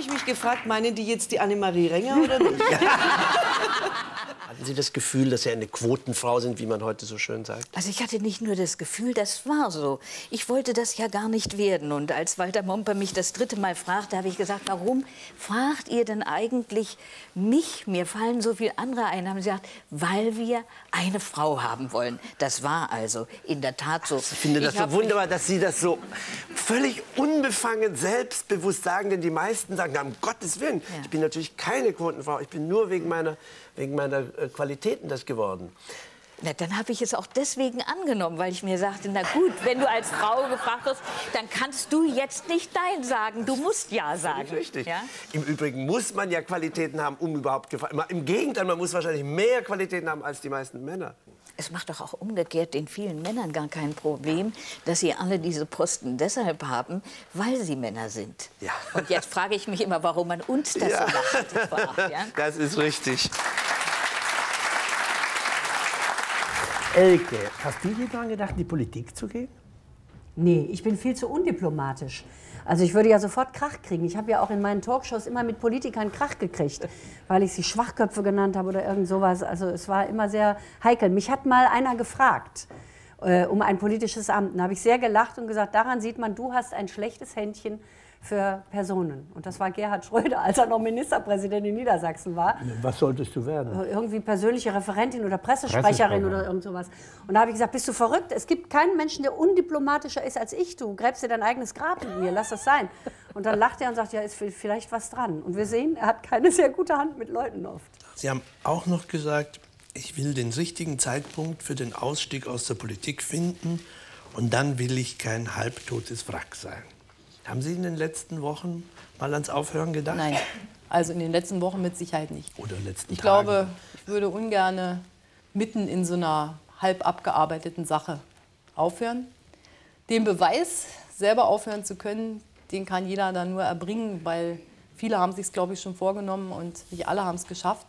mich gefragt, meinen die jetzt die Annemarie Renger oder nicht? Hatten Sie das Gefühl, dass Sie eine Quotenfrau sind, wie man heute so schön sagt? Also ich hatte nicht nur das Gefühl, das war so. Ich wollte das ja gar nicht werden. Und als Walter Momper mich das 3. Mal fragte, habe ich gesagt, warum fragt ihr denn eigentlich mich? Mir fallen so viele andere ein. Haben sie gesagt, weil wir eine Frau haben wollen. Das war also in der Tat so. Ich finde das so wunderbar, dass Sie das so völlig unbefangen, selbstbewusst sagen. Denn die meisten sagen, um Gottes Willen, ich bin natürlich keine Quotenfrau. Ich bin nur wegen meiner Qualitäten das geworden. Na, dann habe ich es auch deswegen angenommen, weil ich mir sagte, na gut, wenn du als Frau gefragt wirst, dann kannst du jetzt nicht Nein sagen, du musst Ja sagen. Richtig. Ja? Im Übrigen muss man ja Qualitäten haben, um überhaupt gefallen. Im Gegenteil, man muss wahrscheinlich mehr Qualitäten haben als die meisten Männer. Es macht doch auch umgekehrt den vielen Männern gar kein Problem, dass sie alle diese Posten deshalb haben, weil sie Männer sind. Ja. Und jetzt frage ich mich immer, warum man uns das so macht. Ja? Das ist richtig. Elke, hast du je daran gedacht, in die Politik zu gehen? Nee, ich bin viel zu undiplomatisch. Also ich würde ja sofort Krach kriegen. Ich habe ja auch in meinen Talkshows immer mit Politikern Krach gekriegt, weil ich sie Schwachköpfe genannt habe oder irgend sowas. Also es war immer sehr heikel. Mich hat mal einer gefragt um ein politisches Amt. Da habe ich sehr gelacht und gesagt, daran sieht man, du hast ein schlechtes Händchen für Personen. Und das war Gerhard Schröder, als er noch Ministerpräsident in Niedersachsen war. Was solltest du werden? Irgendwie persönliche Referentin oder Pressesprecherin oder irgend sowas. Und da habe ich gesagt, bist du verrückt? Es gibt keinen Menschen, der undiplomatischer ist als ich. Du gräbst dir dein eigenes Grab mit mir, lass das sein. Und dann lacht er und sagt, ja, ist vielleicht was dran. Und wir sehen, er hat keine sehr gute Hand mit Leuten oft. Sie haben auch noch gesagt, ich will den richtigen Zeitpunkt für den Ausstieg aus der Politik finden und dann will ich kein halbtotes Wrack sein. Haben Sie in den letzten Wochen mal ans Aufhören gedacht? Nein, also in den letzten Wochen mit Sicherheit nicht. Oder letzten Ich Tagen? glaube, ich würde ungern mitten in so einer halb abgearbeiteten Sache aufhören. Den Beweis, selber aufhören zu können, den kann jeder dann nur erbringen, weil viele haben es sich, glaube ich, schon vorgenommen und nicht alle haben es geschafft.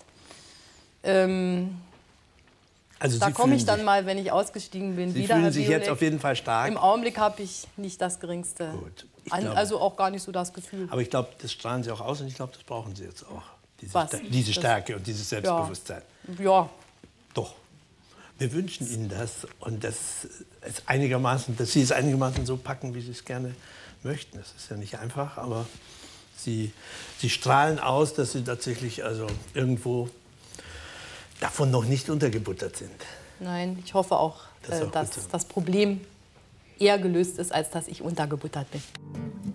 Also da Sie komme ich fühlen dann mal, wenn ich ausgestiegen bin, Sie wieder. fühlen Herr sich Biolek. jetzt auf jeden Fall stark. Im Augenblick habe ich nicht das geringste, Gut. Glaube, also auch gar nicht so das Gefühl. aber ich glaube, das strahlen Sie auch aus und ich glaube, das brauchen Sie jetzt auch. Was? Diese Stärke und dieses Selbstbewusstsein. Ja. Doch. Wir wünschen Ihnen das und dass Sie es einigermaßen so packen, wie Sie es gerne möchten. Das ist ja nicht einfach, aber Sie strahlen aus, dass Sie tatsächlich also irgendwo davon noch nicht untergebuttert sind. Nein, ich hoffe auch, Das ist auch dass gut so. das Problem eher gelöst ist, als dass ich untergebuttert bin.